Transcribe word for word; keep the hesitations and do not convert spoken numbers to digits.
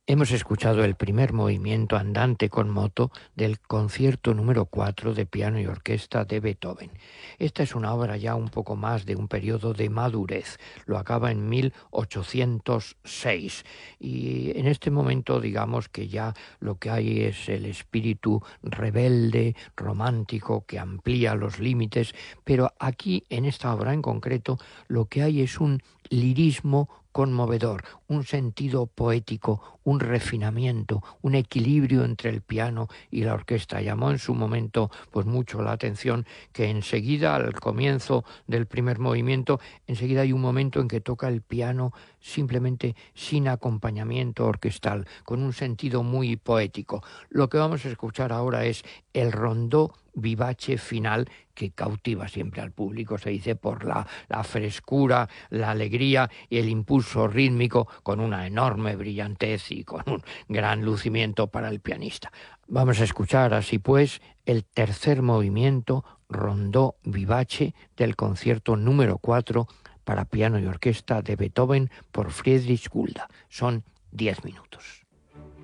Hemos escuchado el primer movimiento andante con moto del concierto número cuatro de piano y orquesta de Beethoven. Esta es una obra ya un poco más de un periodo de madurez. Lo acaba en mil ochocientos seis y en este momento digamos que ya lo que hay es el espíritu rebelde, romántico, que amplía los límites, pero aquí en esta obra en concreto lo que hay es un lirismo conmovedor, un sentido poético, un refinamiento, un equilibrio entre el piano y la orquesta. Llamó en su momento pues mucho la atención que enseguida, al comienzo del primer movimiento, enseguida hay un momento en que toca el piano simplemente sin acompañamiento orquestal, con un sentido muy poético. Lo que vamos a escuchar ahora es el rondó vivace final que cautiva siempre al público, se dice, por la, la frescura, la alegría y el impulso rítmico, con una enorme brillantez y con un gran lucimiento para el pianista. Vamos a escuchar así pues el tercer movimiento, rondó vivace, del concierto número cuatro para piano y orquesta de Beethoven por Friedrich Gulda. Son diez minutos.